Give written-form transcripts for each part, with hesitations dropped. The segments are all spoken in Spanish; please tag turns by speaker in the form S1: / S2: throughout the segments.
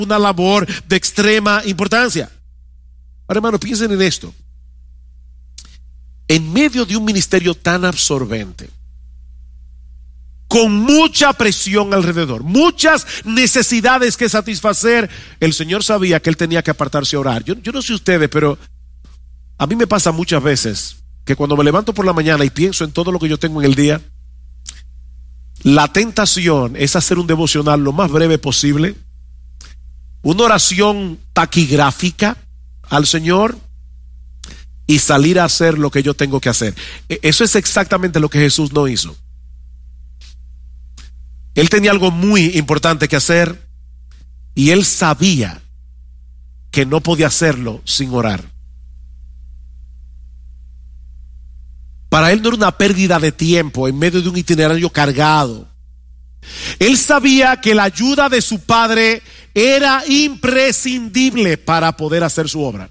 S1: una labor de extrema importancia. Ahora, hermano, piensen en esto. En medio de un ministerio tan absorbente, con mucha presión alrededor, muchas necesidades que satisfacer, el Señor sabía que Él tenía que apartarse a orar. Yo no sé ustedes, pero a mí me pasa muchas veces que cuando me levanto por la mañana y pienso en todo lo que yo tengo en el día, la tentación es hacer un devocional lo más breve posible, una oración taquigráfica al Señor y salir a hacer lo que yo tengo que hacer. Eso es exactamente lo que Jesús no hizo. Él tenía algo muy importante que hacer y Él sabía que no podía hacerlo sin orar. Para Él no era una pérdida de tiempo en medio de un itinerario cargado. Él sabía que la ayuda de su Padre era imprescindible para poder hacer su obra.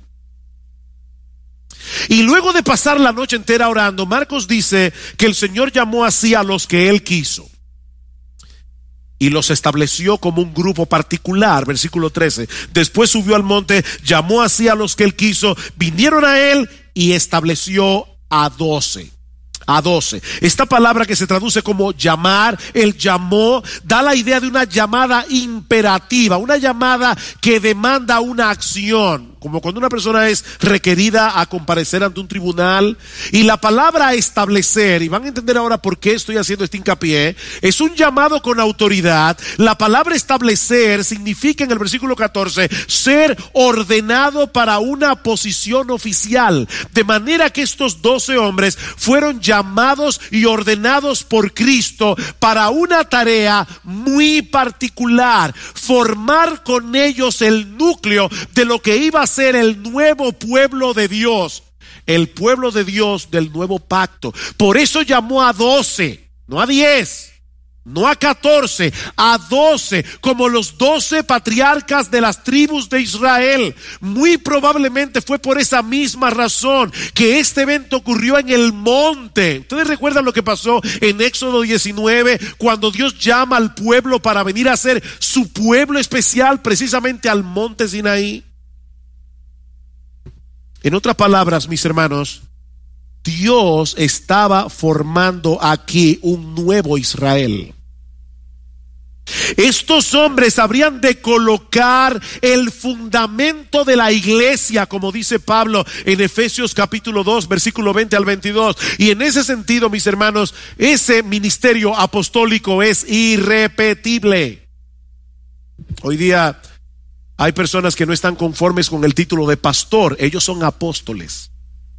S1: Y luego de pasar la noche entera orando, Marcos dice que el Señor llamó así a los que Él quiso y los estableció como un grupo particular. Versículo 13. Después subió al monte, llamó así a los que Él quiso, vinieron a Él y estableció a 12. A 12. Esta palabra que se traduce como llamar, Él llamó, da la idea de una llamada imperativa, una llamada que demanda una acción, como cuando una persona es requerida a comparecer ante un tribunal. Y la palabra establecer, y van a entender ahora por qué estoy haciendo este hincapié, es un llamado con autoridad. La palabra establecer significa en el versículo 14 ser ordenado para una posición oficial, de manera que estos 12 hombres fueron llamados y ordenados por Cristo para una tarea muy particular: formar con ellos el núcleo de lo que iba a ser el nuevo pueblo de Dios, el pueblo de Dios del nuevo pacto. Por eso llamó a 12, no a 10, no a 14, a 12, como los 12 patriarcas de las tribus de Israel. Muy probablemente fue por esa misma razón que este evento ocurrió en el monte. ¿Ustedes recuerdan lo que pasó en Éxodo 19, cuando Dios llama al pueblo para venir a ser su pueblo especial precisamente al monte Sinaí? En otras palabras, mis hermanos, Dios estaba formando aquí un nuevo Israel. Estos hombres habrían de colocar el fundamento de la iglesia, como dice Pablo en Efesios capítulo 2, versículo 20 al 22. Y en ese sentido, mis hermanos, ese ministerio apostólico es irrepetible. Hoy día hay personas que no están conformes con el título de pastor. Ellos son apóstoles.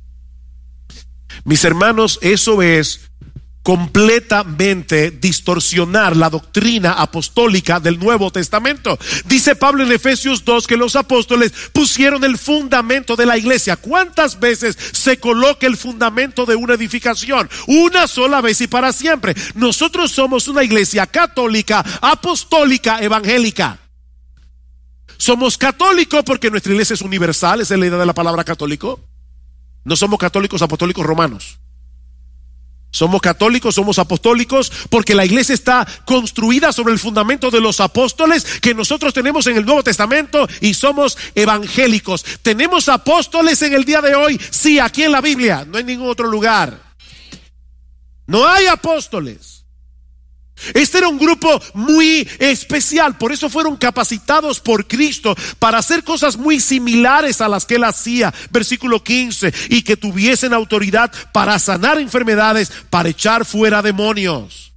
S1: Mis hermanos, eso es completamente distorsionar la doctrina apostólica del Nuevo Testamento. Dice Pablo en Efesios 2 que los apóstoles pusieron el fundamento de la iglesia. ¿Cuántas veces se coloca el fundamento de una edificación? Una sola vez y para siempre. Nosotros somos una iglesia católica, apostólica, evangélica. Somos católicos porque nuestra iglesia es universal, esa es la idea de la palabra católico. No somos católicos apostólicos romanos. Somos católicos, somos apostólicos porque la iglesia está construida sobre el fundamento de los apóstoles que nosotros tenemos en el Nuevo Testamento, y somos evangélicos. ¿Tenemos apóstoles en el día de hoy? Sí, aquí en la Biblia, no en ningún otro lugar. No hay apóstoles. Este era un grupo muy especial, por eso fueron capacitados por Cristo para hacer cosas muy similares a las que Él hacía. Versículo 15, y que tuviesen autoridad para sanar enfermedades, para echar fuera demonios.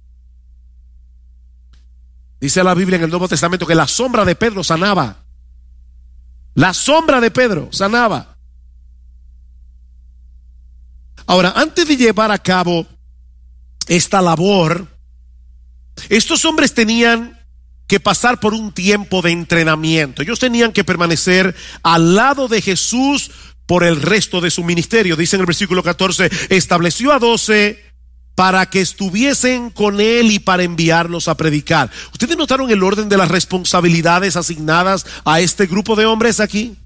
S1: Dice la Biblia en el Nuevo Testamento que la sombra de Pedro sanaba. La sombra de Pedro sanaba. Ahora, antes de llevar a cabo esta labor, estos hombres tenían que pasar por un tiempo de entrenamiento. Ellos tenían que permanecer al lado de Jesús por el resto de su ministerio. Dice en el versículo 14, estableció a 12 para que estuviesen con Él y para enviarlos a predicar. ¿Ustedes notaron el orden de las responsabilidades asignadas a este grupo de hombres aquí?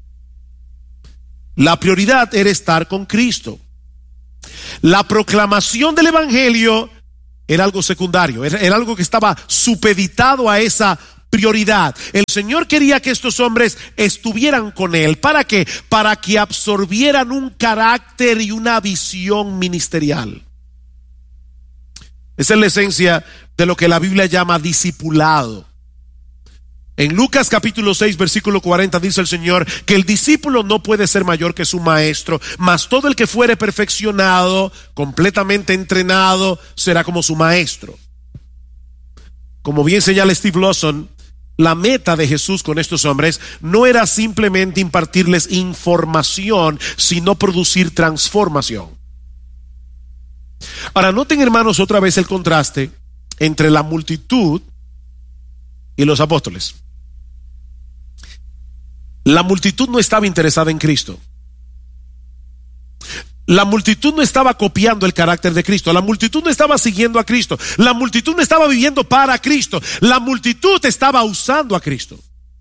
S1: La prioridad era estar con Cristo. La proclamación del evangelio era algo secundario, era algo que estaba supeditado a esa prioridad. El Señor quería que estos hombres estuvieran con Él. ¿Para qué? Para que absorbieran un carácter y una visión ministerial. Esa es la esencia de lo que la Biblia llama discipulado. En Lucas capítulo 6 versículo 40 dice el Señor que el discípulo no puede ser mayor que su maestro, mas todo el que fuere perfeccionado, completamente entrenado, será como su maestro. Como bien señala Steve Lawson, la meta de Jesús con estos hombres no era simplemente impartirles información, sino producir transformación. Ahora noten, hermanos, otra vez el contraste entre la multitud y los apóstoles. La multitud no estaba interesada en Cristo. La multitud no estaba copiando el carácter de Cristo. La multitud no estaba siguiendo a Cristo. La multitud no estaba viviendo para Cristo. La multitud estaba usando a Cristo.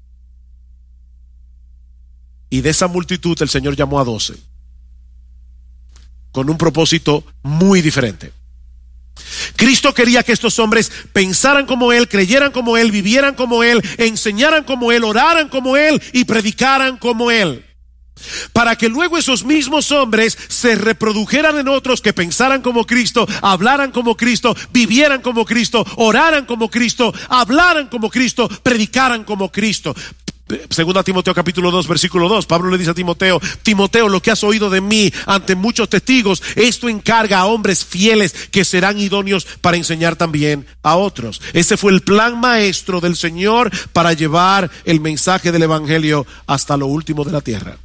S1: Y de esa multitud el Señor llamó a 12 con un propósito muy diferente. Cristo quería que estos hombres pensaran como Él, creyeran como Él, vivieran como Él, enseñaran como Él, oraran como Él y predicaran como Él, para que luego esos mismos hombres se reprodujeran en otros que pensaran como Cristo, hablaran como Cristo, vivieran como Cristo, oraran como Cristo, hablaran como Cristo, predicaran como Cristo. Segunda Timoteo capítulo 2 versículo 2, Pablo le dice a Timoteo: Timoteo, lo que has oído de mí ante muchos testigos, esto encarga a hombres fieles que serán idóneos para enseñar también a otros. Ese fue el plan maestro del Señor para llevar el mensaje del evangelio hasta lo último de la tierra.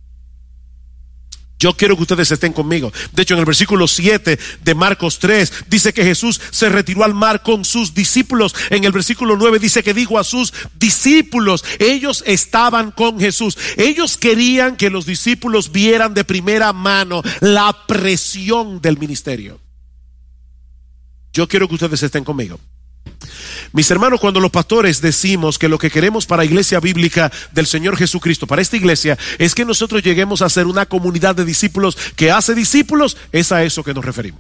S1: Yo quiero que ustedes estén conmigo. De hecho, en el versículo 7 de Marcos 3 dice que Jesús se retiró al mar con sus discípulos. En el versículo 9 dice que dijo a sus discípulos. Ellos estaban con Jesús. Ellos querían que los discípulos vieran de primera mano la presión del ministerio. Yo quiero que ustedes estén conmigo. Mis hermanos, cuando los pastores decimos que lo que queremos para Iglesia Bíblica del Señor Jesucristo, para esta iglesia, es que nosotros lleguemos a ser una comunidad de discípulos que hace discípulos, es a eso que nos referimos.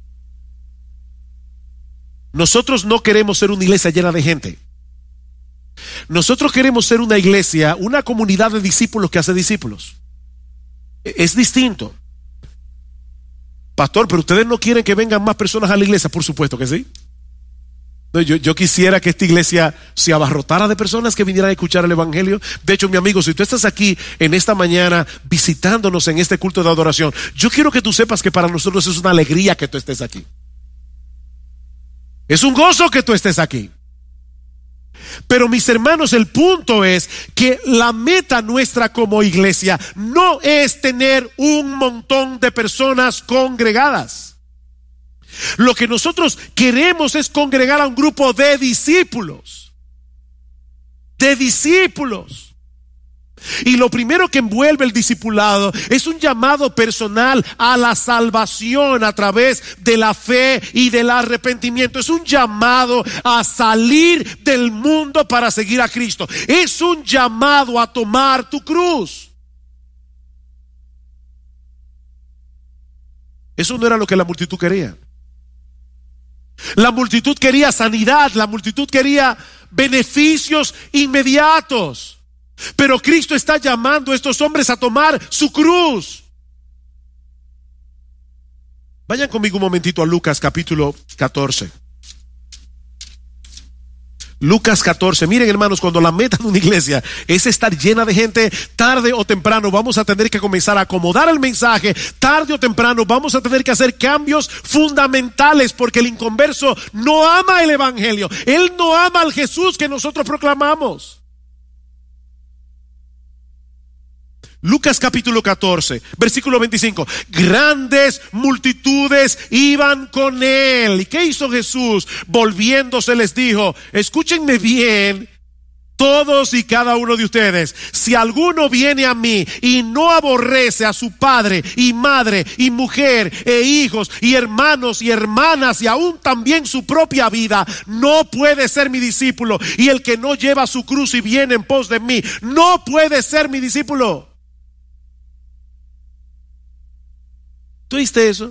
S1: Nosotros no queremos ser una iglesia llena de gente. Nosotros queremos ser una iglesia, una comunidad de discípulos que hace discípulos. Es distinto. Pastor, pero ustedes no quieren que vengan más personas a la iglesia. Por supuesto que sí. Yo quisiera que esta iglesia se abarrotara de personas que vinieran a escuchar el evangelio. De hecho, mi amigo, si tú estás aquí en esta mañana visitándonos en este culto de adoración, yo quiero que tú sepas que para nosotros es una alegría que tú estés aquí. Es un gozo que tú estés aquí. Pero mis hermanos, el punto es que la meta nuestra como iglesia no es tener un montón de personas congregadas. Lo que nosotros queremos es congregar a un grupo de discípulos. De discípulos. Y lo primero que envuelve el discipulado es un llamado personal a la salvación a través de la fe y del arrepentimiento. Es un llamado a salir del mundo para seguir a Cristo. Es un llamado a tomar tu cruz. Eso no era lo que la multitud quería. La multitud quería sanidad, la multitud quería beneficios inmediatos. Pero Cristo está llamando a estos hombres a tomar su cruz. Vayan conmigo un momentito a Lucas capítulo 14. Lucas 14, miren hermanos, cuando la meta de una iglesia es estar llena de gente, tarde o temprano vamos a tener que comenzar a acomodar el mensaje, tarde o temprano vamos a tener que hacer cambios fundamentales, porque el inconverso no ama el evangelio, él no ama al Jesús que nosotros proclamamos. Lucas capítulo 14, versículo 25. Grandes multitudes iban con él. ¿Y qué hizo Jesús? Volviéndose les dijo: escúchenme bien, todos y cada uno de ustedes. Si alguno viene a mí y no aborrece a su padre y madre y mujer e hijos y hermanos y hermanas y aún también su propia vida, no puede ser mi discípulo. Y el que no lleva su cruz y viene en pos de mí, no puede ser mi discípulo. ¿Tú viste eso?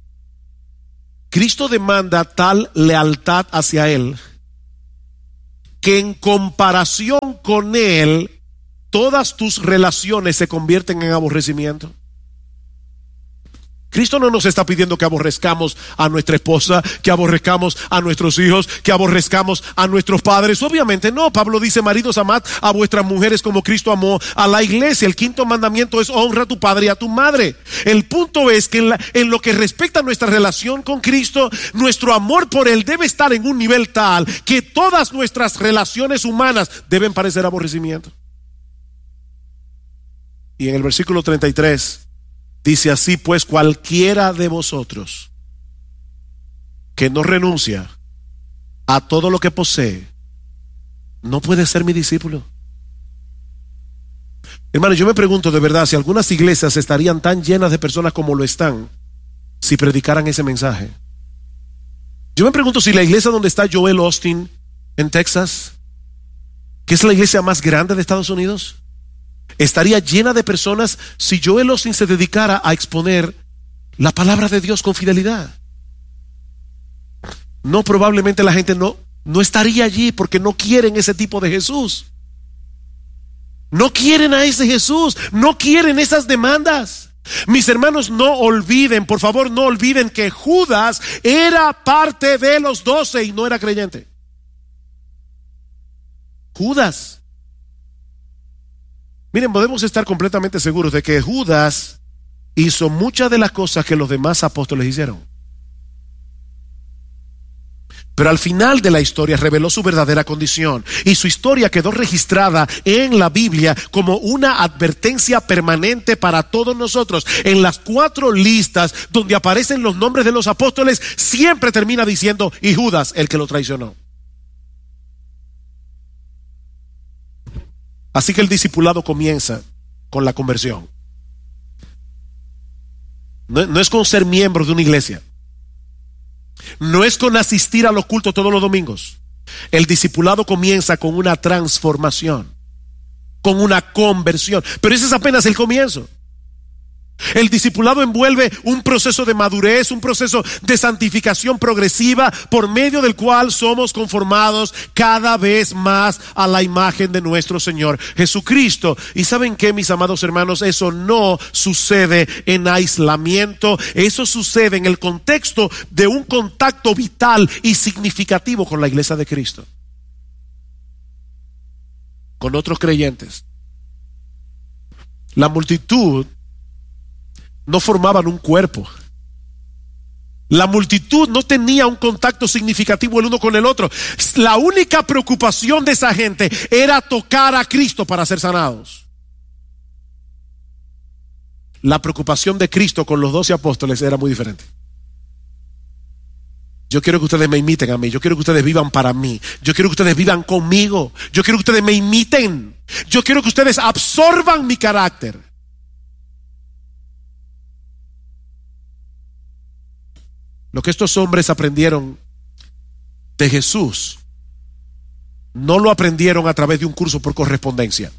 S1: Cristo demanda tal lealtad hacia Él que en comparación con Él, todas tus relaciones se convierten en aborrecimiento. Cristo no nos está pidiendo que aborrezcamos a nuestra esposa, que aborrezcamos a nuestros hijos, que aborrezcamos a nuestros padres. Obviamente no. Pablo dice: maridos, amad a vuestras mujeres como Cristo amó a la iglesia. El quinto mandamiento es: honra a tu padre y a tu madre. El punto es que en lo que respecta a nuestra relación con Cristo, nuestro amor por Él debe estar en un nivel tal que todas nuestras relaciones humanas deben parecer aborrecimiento. Y en el versículo 33 dice así: pues cualquiera de vosotros que no renuncia a todo lo que posee, no puede ser mi discípulo. Hermano, yo me pregunto de verdad si algunas iglesias estarían tan llenas de personas como lo están si predicaran ese mensaje. Yo me pregunto si la iglesia donde está Joel Austin en Texas, que es la iglesia más grande de Estados Unidos, estaría llena de personas si Joel Austin se dedicara a exponer la palabra de Dios con fidelidad. No, probablemente la gente no estaría allí porque no quieren ese tipo de Jesús. No quieren a ese Jesús, no quieren esas demandas. Mis hermanos, no olviden, por favor, no olviden que Judas era parte de los 12 y no era creyente. Judas. Miren, podemos estar completamente seguros de que Judas hizo muchas de las cosas que los demás apóstoles hicieron. Pero al final de la historia reveló su verdadera condición, y su historia quedó registrada en la Biblia como una advertencia permanente para todos nosotros. En las 4 listas donde aparecen los nombres de los apóstoles, siempre termina diciendo: y Judas, el que lo traicionó. Así que el discipulado comienza con la conversión. No es con ser miembro de una iglesia. No es con asistir a los cultos todos los domingos. El discipulado comienza con una transformación, con una conversión. Pero ese es apenas el comienzo. El discipulado envuelve un proceso de madurez, un proceso de santificación progresiva por medio del cual somos conformados cada vez más a la imagen de nuestro Señor Jesucristo. Y ¿saben qué, mis amados hermanos? Eso no sucede en aislamiento. Eso sucede en el contexto de un contacto vital y significativo con la iglesia de Cristo, con otros creyentes. La multitud no formaban un cuerpo. La multitud no tenía un contacto significativo el uno con el otro. La única preocupación de esa gente era tocar a Cristo para ser sanados. La preocupación de Cristo con los 12 apóstoles era muy diferente. Yo quiero que ustedes me imiten a mí. Yo quiero que ustedes vivan para mí. Yo quiero que ustedes vivan conmigo. Yo quiero que ustedes me imiten. Yo quiero que ustedes absorban mi carácter. Lo que estos hombres aprendieron de Jesús, no lo aprendieron a través de un curso por correspondencia.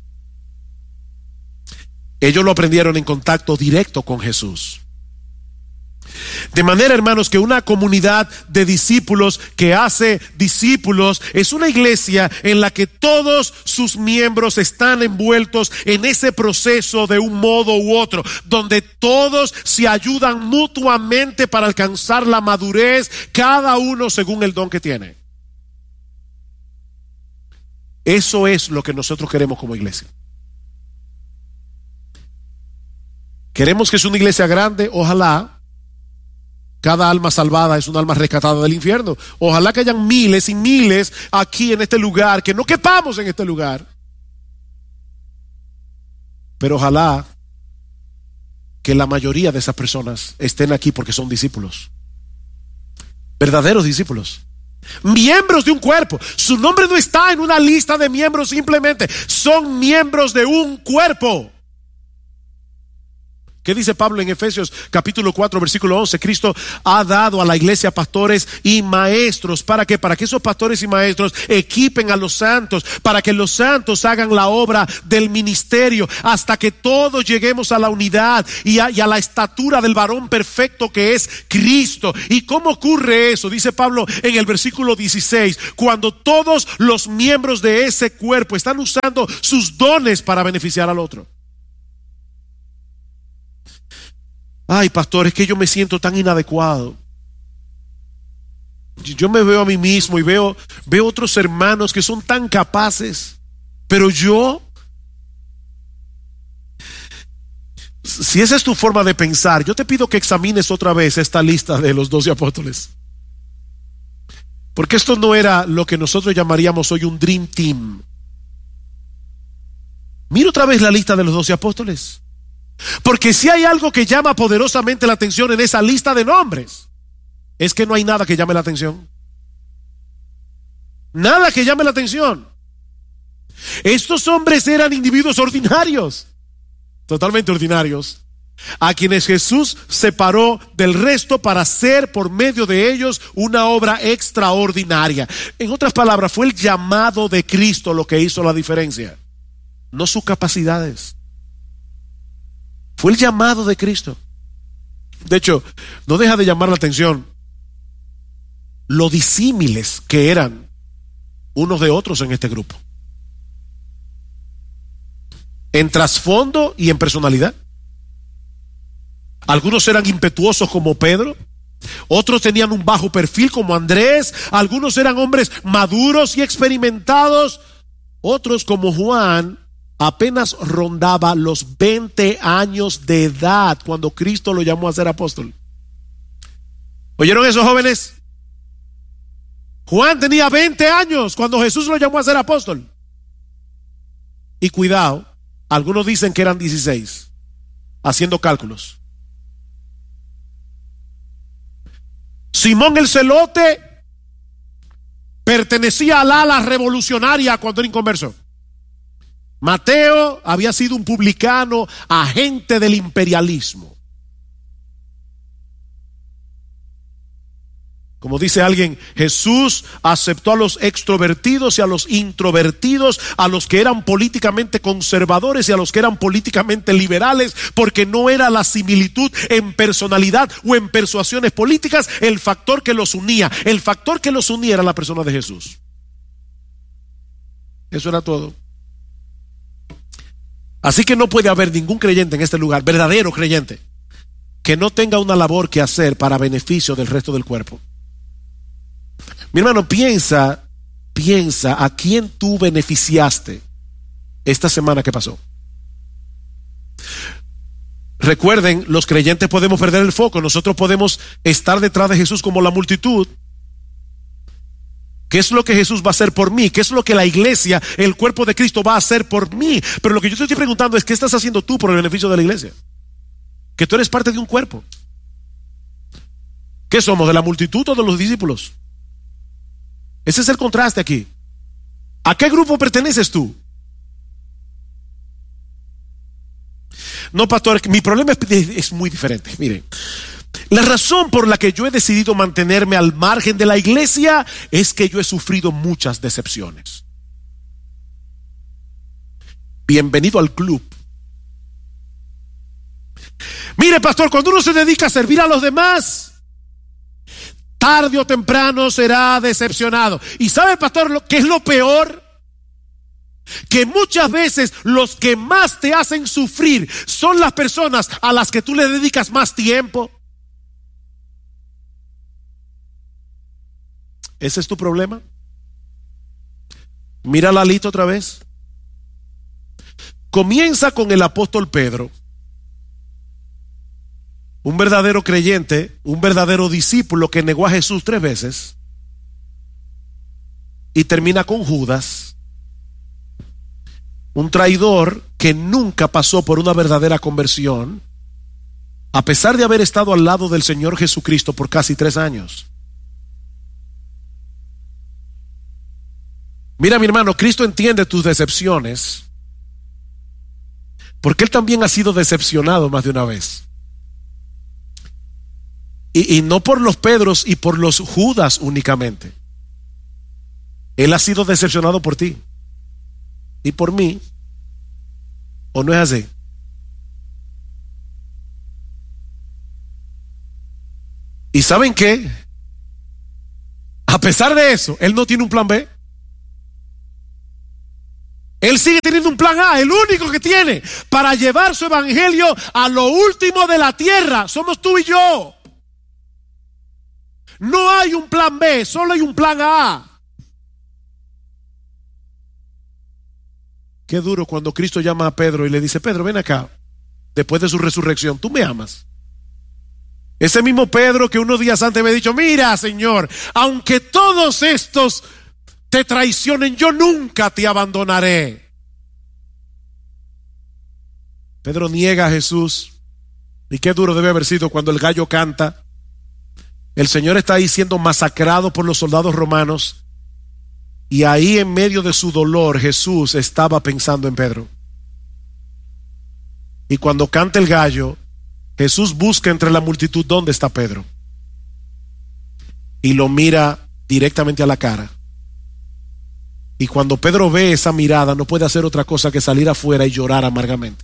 S1: Ellos lo aprendieron en contacto directo con Jesús. De manera, hermanos, que una comunidad de discípulos que hace discípulos es una iglesia en la que todos sus miembros están envueltos en ese proceso de un modo u otro, donde todos se ayudan mutuamente para alcanzar la madurez, cada uno según el don que tiene. Eso es lo que nosotros queremos como iglesia. Queremos que sea una iglesia grande, ojalá. Cada alma salvada es un alma rescatada del infierno. Ojalá que hayan miles y miles aquí en este lugar, que no quepamos en este lugar. Pero ojalá que la mayoría de esas personas estén aquí porque son discípulos, verdaderos discípulos, miembros de un cuerpo. Su nombre no está en una lista de miembros, simplemente son miembros de un cuerpo. ¿Qué dice Pablo en Efesios capítulo 4 versículo 11? Cristo ha dado a la iglesia pastores y maestros. ¿Para qué? Para que esos pastores y maestros equipen a los santos, para que los santos hagan la obra del ministerio, hasta que todos lleguemos a la unidad y a la estatura del varón perfecto que es Cristo. ¿Y cómo ocurre eso? Dice Pablo en el versículo 16, cuando todos los miembros de ese cuerpo están usando sus dones para beneficiar al otro. Ay, pastor, es que yo me siento tan inadecuado. Yo me veo a mí mismo y veo otros hermanos que son tan capaces, pero yo, si esa es tu forma de pensar, yo te pido que examines otra vez esta lista de los 12 apóstoles. Porque esto no era lo que nosotros llamaríamos hoy un Dream Team. Mira otra vez la lista de los 12 apóstoles. Porque si hay algo que llama poderosamente la atención en esa lista de nombres, es que no hay nada que llame la atención. Nada que llame la atención. Estos hombres eran individuos ordinarios, totalmente ordinarios, a quienes Jesús separó del resto para hacer por medio de ellos una obra extraordinaria. En otras palabras, fue el llamado de Cristo lo que hizo la diferencia, no sus capacidades. Fue el llamado de Cristo. De hecho, no deja de llamar la atención lo disímiles que eran unos de otros en este grupo, en trasfondo y en personalidad. Algunos eran impetuosos como Pedro, otros tenían un bajo perfil como Andrés, algunos eran hombres maduros y experimentados, otros como Juan apenas rondaba los 20 años de edad cuando Cristo lo llamó a ser apóstol. ¿Oyeron eso, jóvenes? Juan tenía 20 años cuando Jesús lo llamó a ser apóstol. Y cuidado, algunos dicen que eran 16, haciendo cálculos. Simón el Celote pertenecía al ala revolucionaria cuando era inconverso. Mateo había sido un publicano, agente del imperialismo. Como dice alguien, Jesús aceptó a los extrovertidos y a los introvertidos, a los que eran políticamente conservadores y a los que eran políticamente liberales, porque no era la similitud en personalidad o en persuasiones políticas el factor que los unía. El factor que los unía era la persona de Jesús. Eso era todo. Así que no puede haber ningún creyente en este lugar, verdadero creyente, que no tenga una labor que hacer para beneficio del resto del cuerpo. Mi hermano, piensa a quién tú beneficiaste esta semana que pasó. Recuerden, los creyentes podemos perder el foco. Nosotros podemos estar detrás de Jesús como la multitud. ¿Qué es lo que Jesús va a hacer por mí? ¿Qué es lo que la iglesia, el cuerpo de Cristo va a hacer por mí? Pero lo que yo te estoy preguntando es, ¿qué estás haciendo tú por el beneficio de la iglesia? Que tú eres parte de un cuerpo. ¿Qué somos? ¿De la multitud o de los discípulos? Ese es el contraste aquí. ¿A qué grupo perteneces tú? No, pastor, mi problema es muy diferente. Miren, la razón por la que yo he decidido mantenerme al margen de la iglesia es que yo he sufrido muchas decepciones. Bienvenido al club. Mire, pastor, cuando uno se dedica a servir a los demás, tarde o temprano será decepcionado. ¿Y sabe, pastor, qué es lo peor? Que muchas veces los que más te hacen sufrir son las personas a las que tú le dedicas más tiempo. ¿Ese es tu problema? Mira la lista otra vez. Comienza con el apóstol Pedro, un verdadero creyente, un verdadero discípulo que negó a Jesús 3 veces, y termina con Judas, un traidor que nunca pasó por una verdadera conversión, a pesar de haber estado al lado del Señor Jesucristo por casi 3 años. Mira, mi hermano, Cristo entiende tus decepciones, Porque él también ha sido decepcionado más de una vez. Y no por los Pedros y por los Judas únicamente. Él ha sido decepcionado por ti y por mí. ¿O no es así? ¿Y saben qué? A pesar de eso, él no tiene un plan B. Él sigue teniendo un plan A, el único que tiene para llevar su evangelio a lo último de la tierra. Somos tú y yo. No hay un plan B, solo hay un plan A. Qué duro cuando Cristo llama a Pedro y le dice: Pedro, ven acá. Después de su resurrección, ¿tú me amas? Ese mismo Pedro que unos días antes me ha dicho: mira, Señor, aunque todos estos te traicionen, yo nunca te abandonaré. Pedro niega a Jesús. Y qué duro debe haber sido cuando el gallo canta. El Señor está ahí siendo masacrado por los soldados romanos. Y ahí en medio de su dolor Jesús estaba pensando en Pedro. Y cuando canta el gallo, Jesús busca entre la multitud dónde está Pedro. Y lo mira directamente a la cara. Y cuando Pedro ve esa mirada, no puede hacer otra cosa que salir afuera y llorar amargamente.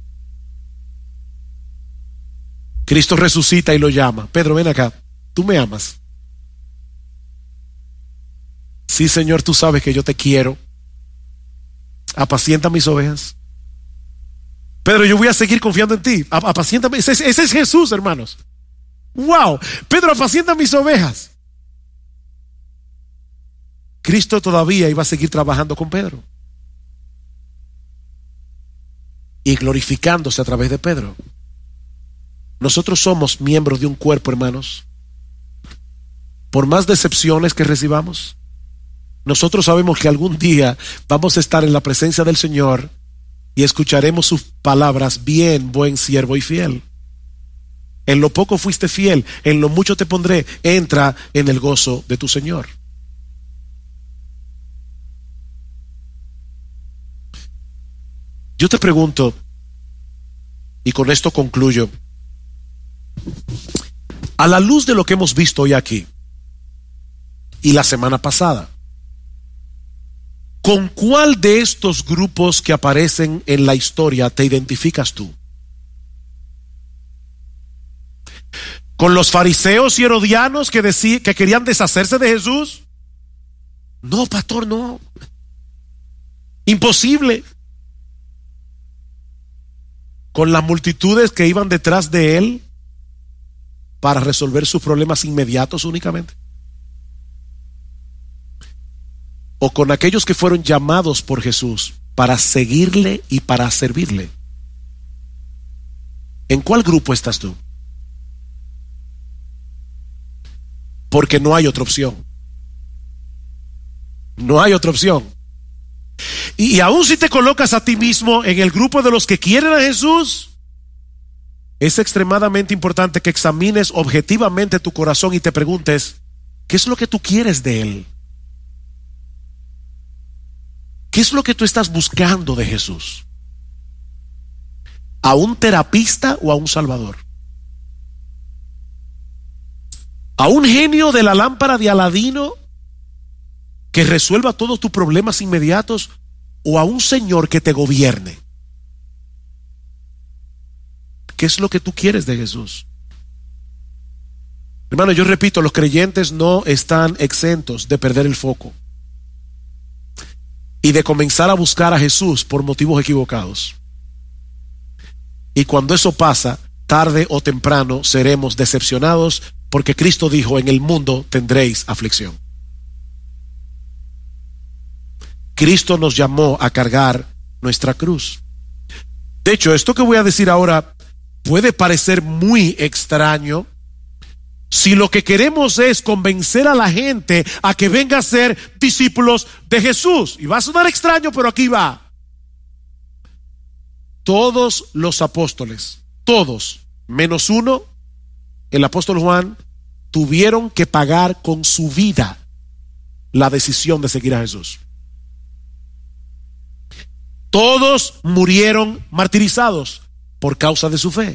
S1: Cristo resucita y lo llama: Pedro, ven acá, ¿tú me amas? Sí, Señor, tú sabes que yo te quiero. Apacienta mis ovejas. Pedro, yo voy a seguir confiando en ti. Apaciéntame. Ese es Jesús, hermanos. Wow. Pedro, apacienta mis ovejas. Cristo todavía iba a seguir trabajando con Pedro y glorificándose a través de Pedro. Nosotros somos miembros de un cuerpo, hermanos. Por más decepciones que recibamos, nosotros sabemos que algún día vamos a estar en la presencia del Señor y escucharemos sus palabras: bien, buen siervo y fiel. En lo poco fuiste fiel, en lo mucho te pondré, entra en el gozo de tu Señor. Yo te pregunto, y con esto concluyo, a la luz de lo que hemos visto hoy aquí y la semana pasada, ¿con cuál de estos grupos que aparecen en la historia te identificas tú? ¿Con los fariseos y herodianos que querían deshacerse de Jesús? No, pastor, no. Imposible. ¿Con las multitudes que iban detrás de él para resolver sus problemas inmediatos únicamente? ¿O con aquellos que fueron llamados por Jesús para seguirle y para servirle? ¿En cuál grupo estás tú? Porque no hay otra opción. No hay otra opción. Y aún si te colocas a ti mismo en el grupo de los que quieren a Jesús, es extremadamente importante que examines objetivamente tu corazón y te preguntes: ¿qué es lo que tú quieres de Él? ¿Qué es lo que tú estás buscando de Jesús? ¿A un terapista o a un salvador? ¿A un genio de la lámpara de Aladino que resuelva todos tus problemas inmediatos? ¿O a un Señor que te gobierne? ¿Qué es lo que tú quieres de Jesús? Hermano, yo repito, los creyentes no están exentos de perder el foco y de comenzar a buscar a Jesús por motivos equivocados. Y cuando eso pasa, tarde o temprano seremos decepcionados, porque Cristo dijo: en el mundo tendréis aflicción. Cristo nos llamó a cargar nuestra cruz. De hecho, esto que voy a decir ahora puede parecer muy extraño si lo que queremos es convencer a la gente a que venga a ser discípulos de Jesús. Y va a sonar extraño, pero aquí va. Todos los apóstoles, todos, menos uno, el apóstol Juan, tuvieron que pagar con su vida la decisión de seguir a Jesús. Todos murieron martirizados por causa de su fe.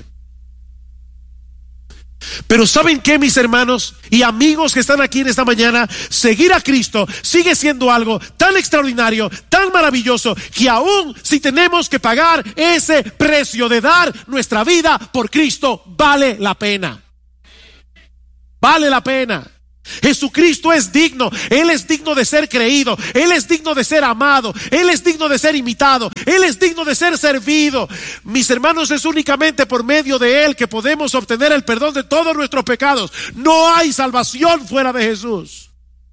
S1: Pero ¿saben qué, mis hermanos y amigos que están aquí en esta mañana? Seguir a Cristo sigue siendo algo tan extraordinario, tan maravilloso, que aún si tenemos que pagar ese precio de dar nuestra vida por Cristo, vale la pena. Vale la pena. Jesucristo es digno. Él es digno de ser creído. Él es digno de ser amado. Él es digno de ser imitado. Él es digno de ser servido. Mis hermanos, es únicamente por medio de Él que podemos obtener el perdón de todos nuestros pecados. No hay salvación fuera de Jesús.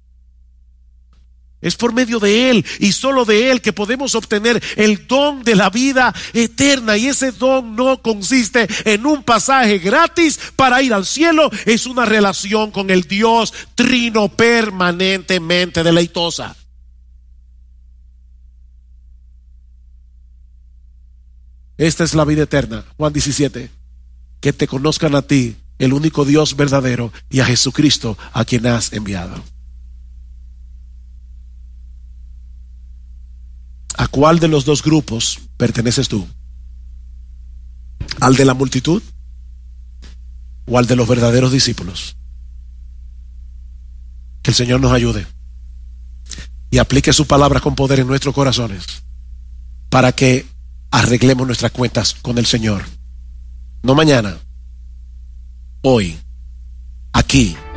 S1: Es por medio de Él y solo de Él que podemos obtener el don de la vida eterna. Y ese don no consiste en un pasaje gratis para ir al cielo. Es una relación con el Dios trino permanentemente deleitosa. Esta es la vida eterna. Juan 17. Que te conozcan a ti, el único Dios verdadero, y a Jesucristo a quien has enviado. ¿A cuál de los dos grupos perteneces tú? ¿Al de la multitud o al de los verdaderos discípulos? Que el Señor nos ayude y aplique su palabra con poder en nuestros corazones para que arreglemos nuestras cuentas con el Señor. No mañana, hoy, aquí